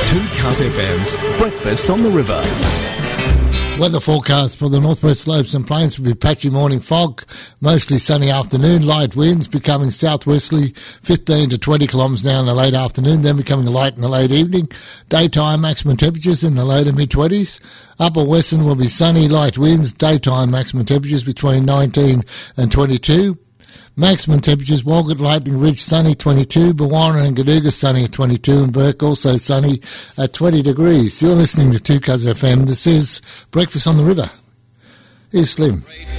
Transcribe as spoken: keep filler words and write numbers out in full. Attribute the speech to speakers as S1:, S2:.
S1: two Cuz F M's Breakfast on the River.
S2: Weather forecast for the northwest slopes and plains will be patchy morning fog, mostly sunny afternoon, light winds becoming southwesterly fifteen to twenty kilometres an hour in the late afternoon, then becoming light in the late evening. Daytime maximum temperatures in the low to mid-twenties. Upper western will be sunny, light winds, daytime maximum temperatures between nineteen and twenty-two. Maximum temperatures, Walgett, Lightning Ridge, sunny twenty-two, Bawana and Gadooga sunny at twenty-two, and Burke also sunny at twenty degrees. You're listening to two Cuz F M. This is Breakfast on the River. Here's Slim.